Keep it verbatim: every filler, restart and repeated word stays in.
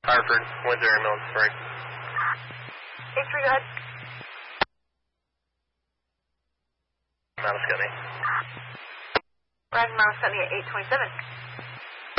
Hartford, Windsor Ambulance, sorry. eight three, go ahead. Mount Scottney. Riding Mount Scottney at eight twenty-seven.